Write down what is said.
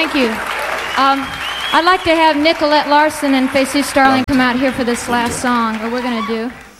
Thank you. I'd like to have Nicolette Larson and Jesus Starling come out here for this last song, or we're going to do.